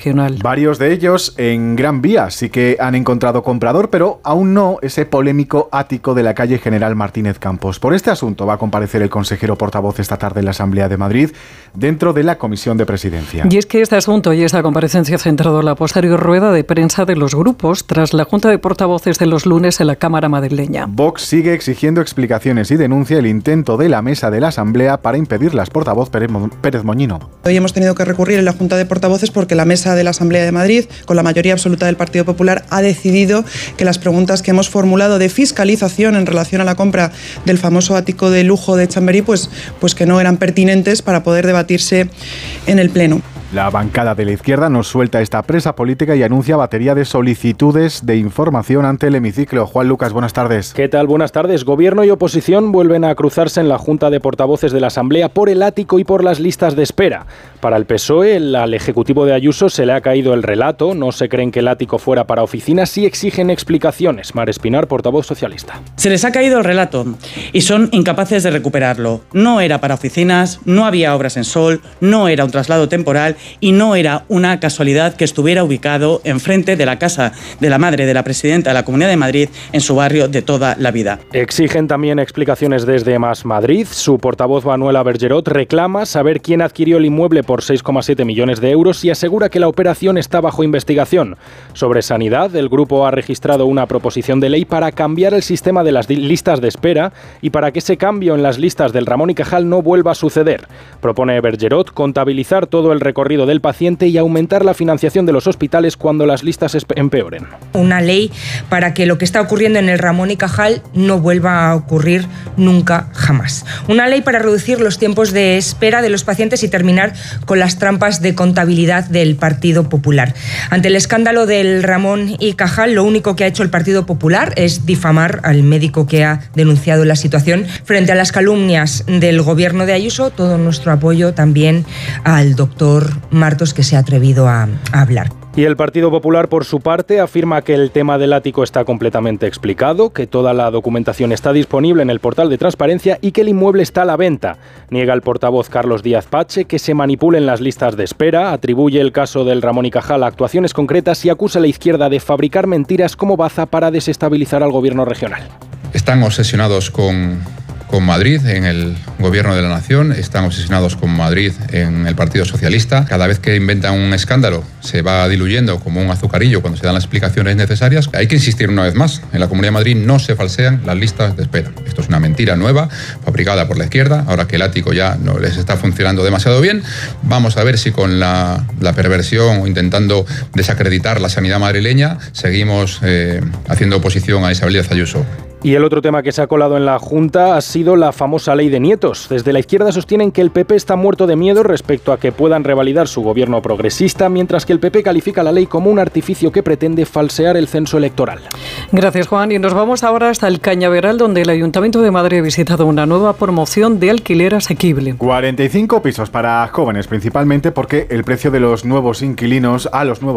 regional. Varios de ellos en Gran Vía sí que han encontrado comprador, pero aún no ese polémico ático de la calle General Martínez Campos. Por este asunto va a comparecer el consejero portavoz esta tarde en la Asamblea de Madrid dentro de la Comisión de Presidencia. Y es que este asunto y esta comparecencia ha centrado la posterior rueda de prensa de los grupos tras la Junta de Portavoces de los lunes en la Cámara madrileña. Vox sigue exigiendo explicaciones y denuncia el intento de la mesa de la Asamblea para impedirlas. Portavoz Pérez Moñino. Hoy hemos tenido que recurrir en la Junta de Portavoces porque la mesa de la Asamblea de Madrid, con la mayoría absoluta del Partido Popular, ha decidido que las preguntas que hemos formulado de fiscalización en relación a la compra del famoso ático de lujo de Chamberí, pues que no eran pertinentes para poder debatirse en el Pleno. La bancada de la izquierda nos suelta esta presa política y anuncia batería de solicitudes de información ante el hemiciclo. Juan Lucas, buenas tardes. ¿Qué tal? Buenas tardes. Gobierno y oposición vuelven a cruzarse en la Junta de Portavoces de la Asamblea por el ático y por las listas de espera. Para el PSOE, al Ejecutivo de Ayuso se le ha caído el relato. No se creen que el ático fuera para oficinas y exigen explicaciones. Mar Espinar, portavoz socialista. Se les ha caído el relato y son incapaces de recuperarlo. No era para oficinas, no había obras en Sol, no era un traslado temporal y no era una casualidad que estuviera ubicado enfrente de la casa de la madre de la presidenta de la Comunidad de Madrid en su barrio de toda la vida. Exigen también explicaciones desde Más Madrid. Su portavoz Manuela Bergerot reclama saber quién adquirió el inmueble por 6,7 millones de euros y asegura que la operación está bajo investigación. Sobre sanidad, el grupo ha registrado una proposición de ley para cambiar el sistema de las listas de espera y para que ese cambio en las listas del Ramón y Cajal no vuelva a suceder. Propone Bergerot contabilizar todo el recorrido del paciente y aumentar la financiación de los hospitales cuando las listas empeoren. Una ley para que lo que está ocurriendo en el Ramón y Cajal no vuelva a ocurrir nunca jamás. Una ley para reducir los tiempos de espera de los pacientes y terminar con las trampas de contabilidad del Partido Popular. Ante el escándalo del Ramón y Cajal, lo único que ha hecho el Partido Popular es difamar al médico que ha denunciado la situación. Frente a las calumnias del gobierno de Ayuso, todo nuestro apoyo también al doctor Martos, que se ha atrevido a hablar. Y el Partido Popular, por su parte, afirma que el tema del ático está completamente explicado, que toda la documentación está disponible en el portal de transparencia y que el inmueble está a la venta. Niega el portavoz Carlos Díaz Pache que se manipulen las listas de espera, atribuye el caso del Ramón y Cajal a actuaciones concretas y acusa a la izquierda de fabricar mentiras como baza para desestabilizar al gobierno regional. Están obsesionados con Madrid en el Gobierno de la Nación, están obsesionados con Madrid en el Partido Socialista. Cada vez que inventan un escándalo se va diluyendo como un azucarillo cuando se dan las explicaciones necesarias. Hay que insistir una vez más, en la Comunidad de Madrid no se falsean las listas de espera. Esto es una mentira nueva, fabricada por la izquierda, ahora que el ático ya no les está funcionando demasiado bien. Vamos a ver si con la perversión o intentando desacreditar la sanidad madrileña seguimos haciendo oposición a Isabel Díaz Ayuso. Y el otro tema que se ha colado en la Junta ha sido la famosa ley de nietos. Desde la izquierda sostienen que el PP está muerto de miedo respecto a que puedan revalidar su gobierno progresista, mientras que el PP califica la ley como un artificio que pretende falsear el censo electoral. Gracias, Juan. Y nos vamos ahora hasta el Cañaveral, donde el Ayuntamiento de Madrid ha visitado una nueva promoción de alquiler asequible. 45 pisos para jóvenes, principalmente porque el precio de los nuevos inquilinos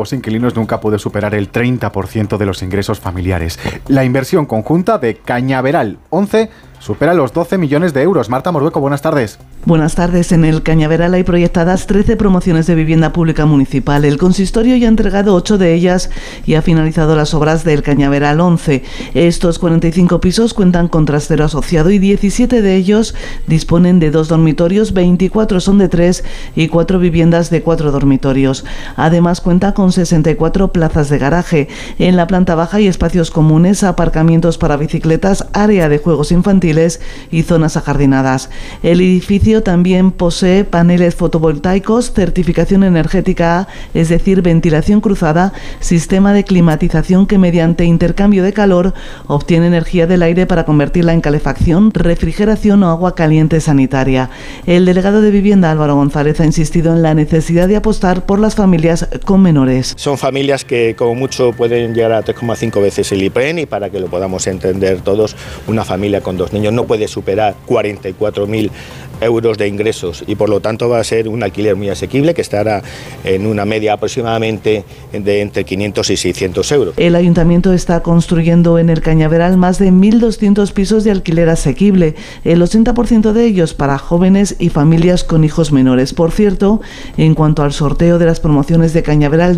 nunca puede superar el 30% de los ingresos familiares. La inversión conjunta de Cañaveral 11 supera los 12 millones de euros. Marta Morbeco, buenas tardes. Buenas tardes. En el Cañaveral hay proyectadas 13 promociones de vivienda pública municipal. El consistorio ya ha entregado 8 de ellas y ha finalizado las obras del Cañaveral 11. Estos 45 pisos cuentan con trastero asociado y 17 de ellos disponen de 2 dormitorios, 24 son de 3 y 4 viviendas de 4 dormitorios. Además cuenta con 64 plazas de garaje. En la planta baja hay espacios comunes, aparcamientos para bicicletas, área de juegos infantiles y zonas ajardinadas. El edificio también posee paneles fotovoltaicos, certificación energética A, es decir, ventilación cruzada, sistema de climatización que mediante intercambio de calor obtiene energía del aire para convertirla en calefacción, refrigeración o agua caliente sanitaria. El delegado de Vivienda, Álvaro González, ha insistido en la necesidad de apostar por las familias con menores. Son familias que como mucho pueden llegar a 3,5 veces el IPREN y para que lo podamos entender todos, una familia con 2 niños no puede superar 44.000 euros de ingresos y por lo tanto va a ser un alquiler muy asequible que estará en una media aproximadamente de entre 500 y 600 euros. El ayuntamiento está construyendo en el Cañaveral más de 1.200 pisos de alquiler asequible, el 80% de ellos para jóvenes y familias con hijos menores. Por cierto, en cuanto al sorteo de las promociones de Cañaveral